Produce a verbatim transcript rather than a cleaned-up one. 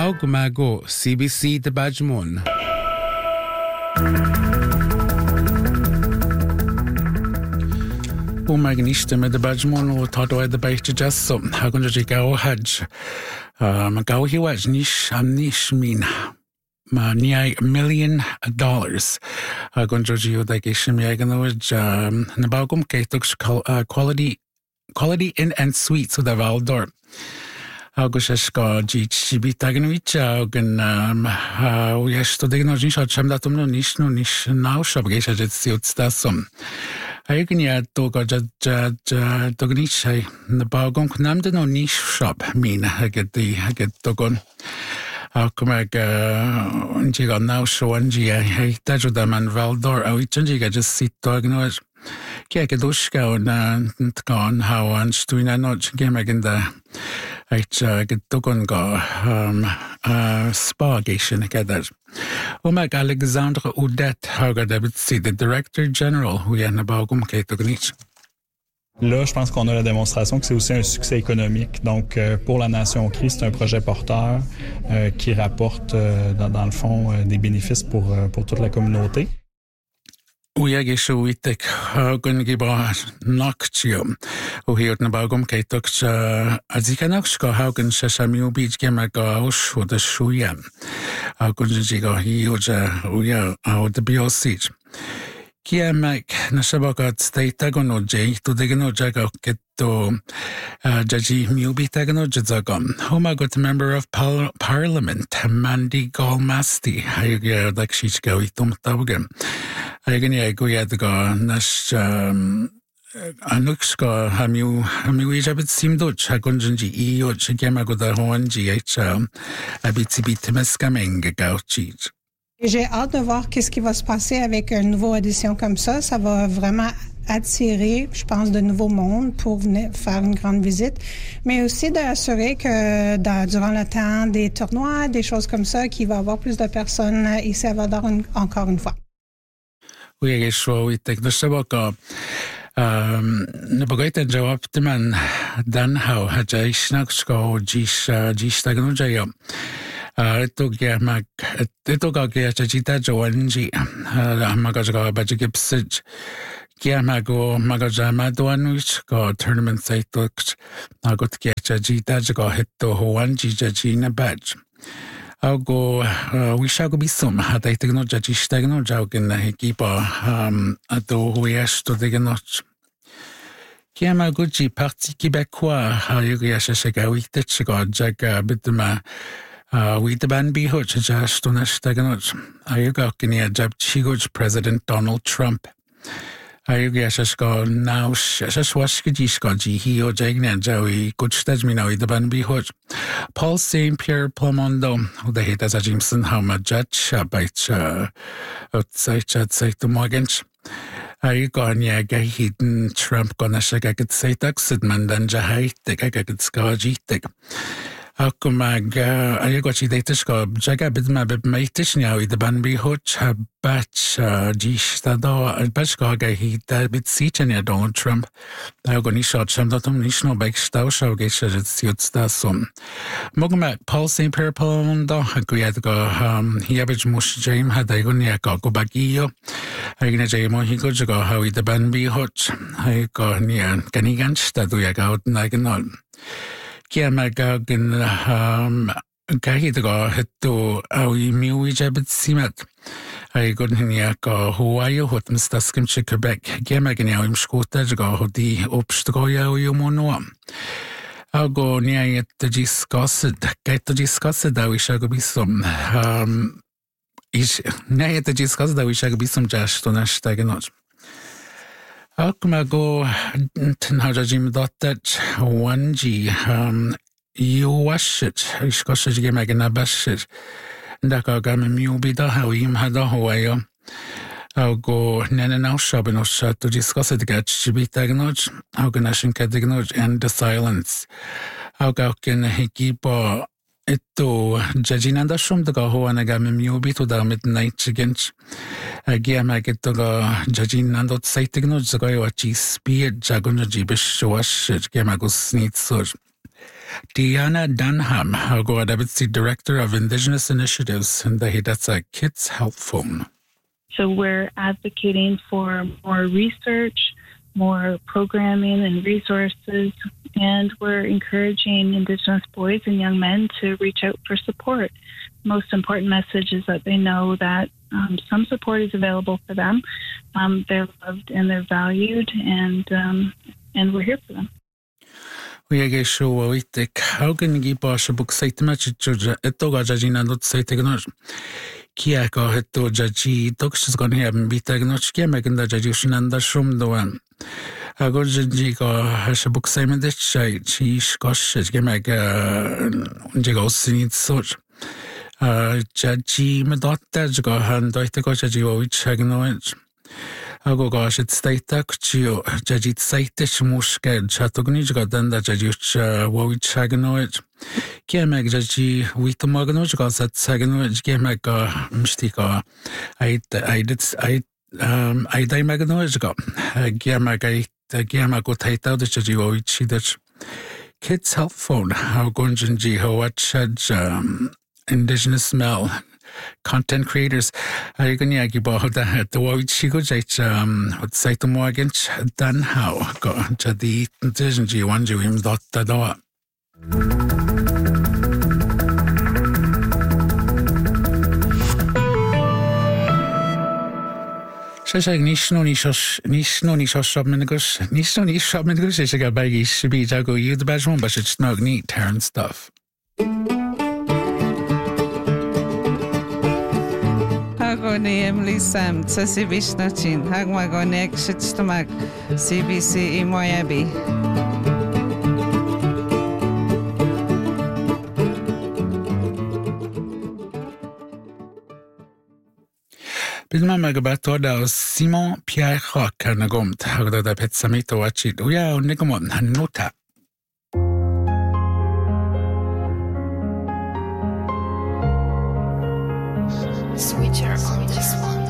Gumago, C B C de Bajmon. O magnista me de Bajmon o todo de baichte jasso. Hagun je gao haj. Ma gao hiwaj nish am nish min. Ma niai million dollars. Hagun je o da gishim yaganoj na bagum kaitux quality quality in and sweet so da valdor. Agus eska dzieci bitagnovicia ogen o jest to degno dziś od czym datum no niż no niż na szobie się że stasom. A jak nie to go że że to gniczaj na bagom knam de no niż shop min haget di haget to gon. A kuma ga dziga na szwanji hej też da man valdor a wiczędzi ga just sit to ignoż. Kijk, het is gewoon het gaan houden. Toen ik nog geen meer uit gedogen ga spa gehen gedaan. Omek Alexandre Oudet Hauger David C, the Director General, hoe je naar boven kijkt ook niet. Là, je pense qu'on a la démonstration que c'est aussi un succès économique. Donc, euh, pour la Nation Cri, c'est un projet porteur euh, qui rapporte, euh, dans, dans le fond, euh, des bénéfices pour, euh, pour toute la communauté. Uiag is uitek gun gibra naktium. O hiert na bagum kaitok azikanak ska haugen sesamiu beach gemaga aus o de shuyam. Haugen jiga hi o ja uya o de biosich. Kiamak na shabagat state gono jay to de gno jaga ketto jaji miubi tagano jazagam. Homa got member of par- parliament Mandy Galmasti. Hayga like shich go itum tawgem. Again, I go yet go nash Anuxka Hamu Hamu Ijabit Simduch, Hagunji E. Chigamago da Hoanji H. Abitsibitimeskamen Gauchich. J'ai hâte de voir qu'est-ce qui va se passer avec une nouvelle édition comme ça. Ça va vraiment attirer, je pense, de nouveaux mondes pour venir faire une grande visite, mais aussi d'assurer que dans, durant le temps des tournois, des choses comme ça, qu'il va y avoir plus de personnes ici à Val-d'Or encore une fois. Oui, je suis technique. Nabagayta jawab timan dan hau haja isnak sko jish jish tagno jayo. Ito kaya mag ito kaya chachita jawanji magajaga bajigipsij. Kaya mago magajama doanuch ko tournament saitok agot kaya chachita jago hito hoanji jajina badge. Algo wishago bisum hatay tigno jajish tagno jawgin na hikipa ato huyash to tignoch. Kaya maguji parti québécois hayuya shashagawite chigo jaga bitma witaban biho chajash to nash tagnoch. Ayuga kinia jab chigoj President Donald Trump. Ayuga shashko now shashwashkajishko jihio jagna jawi kuchtajmina witaban biho. Paul Saint Pierre Plomondo, who the hate as a Jameson, how much judge about outside outside the mortgage. I gone ya hidden Trump gonna shake I could say taxed man than jahaitic I could scarjitic. Ako mag ay go chi datish go jaga bid ma bib maitish now the ban be hoch ha batch jish da do batch go ga hi da bit sichen ya Donald Trump. I go ni shot sham datum ni shno bag stau show ge shit siot sta sum. Mogma Paul Saint Pierre Plomondo agreed go um he average mush jam had I go ni go go bagio. I gonna jay mo hi go go how the ban be hoch. I go ni gani ganch da do ya go na gnol. Kaya magagin um kahit ko hito awi miwi jabit simat ay gon niya ko Hawaii hot mistaskim chi Quebec kaya magin yaw im skota go hodi obstgo yaw yumono ago niya yet discussed kaya discussed daw siya go bisum um is niya yet discussed daw siya go bisum jash to nash tagenoj. Akmago tenhajim dottet wanji um you wash it iskoshaj ge magna bashit ndaka gam miubi da hawim hada hoyo ago nena now shabno shat to discuss it gat chibitagnoj agonashin kadignoj and the silence ago ken hikipo Ito jajina da shum da ho anaga miubi to da midnight chigench agia magit to jajina dot saitigno zagoy wachi speed jagono jibish wash gemagos nit sur Diana Dunham, go deputy director of Indigenous Initiatives, and that's a Kids Health Phone. So we're advocating for more research, more programming and resources, and we're encouraging Indigenous boys and young men to reach out for support. Most important message is that they know that um, some support is available for them. Um, they're loved and they're valued, and um, and we're here for them. We are sure we take how can you pass a book say to match it to a judging and not say technology. Kia go ahead to judge doctors going to have be technology, making the judging and the shroom the one. I go judge go has a book say me that she gosh, she make a jigos in its such. Judge me daughter go hand, I take a judge which I acknowledge. I go gosh, it's state to judge it say this muske, chatognish got done that judge which I acknowledge. Game make judge with the morganage got that saganage game make a mistake. I I did I um I die maganage go. Game make a game I go tight out the judge which she did. Kids Health Phone, how gunji how watch um Indigenous Smell. Content creators, I can yagi about that. The way she goes, um, what say to Morgan, done how go to the decision you want you him dot the door. Says I Nishno Nishos Nishno Nishos shop minigos, Nishno Nish shop minigos is a guy baggy should be jago you the best one, but it's not neat turn stuff. Hagoni Emily Sam, Tsasi Vishnachin, Hagmagonek Shitstamag, C B C Imoyabi. Bilma magabato Simon Pierre Rock Nagom, Hagda da Petsamito Wachit, Uya Nigomon, Nota. Switcher on this one.